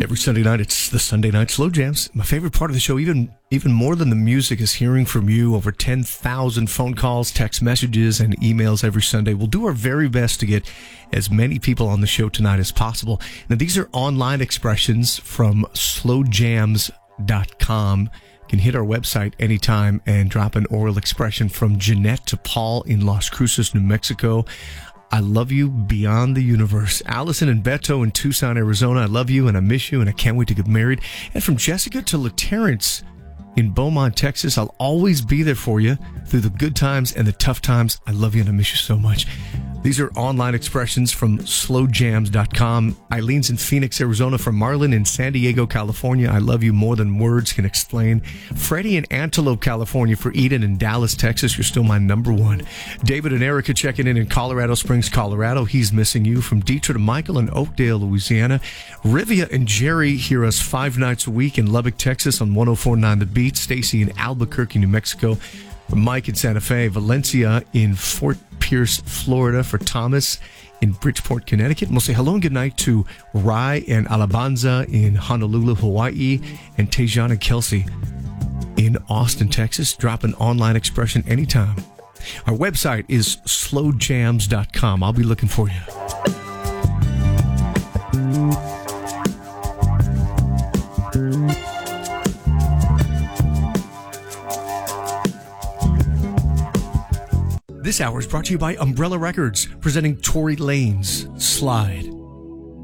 Every Sunday night, it's the Sunday Night Slow Jams. My favorite part of the show, even more than the music, is hearing from you. Over 10,000 phone calls, text messages, and emails every Sunday. We'll do our very best to get as many people on the show tonight as possible. Now, these are online expressions from slowjams.com. You can hit our website anytime and drop an oral expression from Jeanette to Paul in Las Cruces, New Mexico. I love you beyond the universe. Allison and Beto in Tucson, Arizona. I love you and I miss you and I can't wait to get married. And from Jessica to LaTerrence in Beaumont, Texas. I'll always be there for you through the good times and the tough times. I love you and I miss you so much. These are online expressions from slowjams.com. Eileen's in Phoenix, Arizona. From Marlon in San Diego, California. I love you more than words can explain. Freddie in Antelope, California. For Eden in Dallas, Texas. You're still my number one. David and Erica checking in Colorado Springs, Colorado. He's missing you. From Dietrich to Michael in Oakdale, Louisiana. Rivia and Jerry hear us 5 nights a week in Lubbock, Texas on 104.9 The Beat. Stacy in Albuquerque, New Mexico. Mike in Santa Fe. Valencia in Fort Pierce, Florida. For Thomas in Bridgeport, Connecticut. And we'll say hello and good night to Rai and Alabanza in Honolulu, Hawaii. And Tejan and Kelsey in Austin, Texas. Drop an online expression anytime. Our website is slowjams.com. I'll be looking for you. This hour is brought to you by Umbrella Records, presenting Tory Lanez Slide.